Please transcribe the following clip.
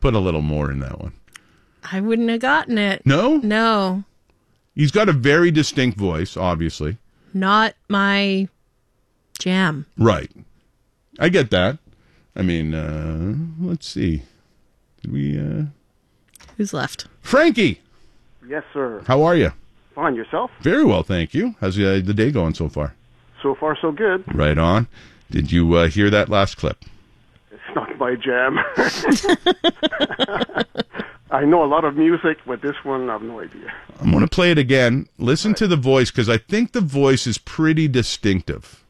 put a little more in that one. I wouldn't have gotten it. No? No. He's got a very distinct voice, obviously. Not my jam. Right. I get that. I mean, let's see. Did we... Who's left? Frankie! Yes, sir. How are you? Fine, yourself? Very well, thank you. How's the day going so far? So far, so good. Right on. Did you hear that last clip? It's not my jam. I know a lot of music, but this one, I have no idea. I'm going to play it again. Listen to the voice, because I think the voice is pretty distinctive.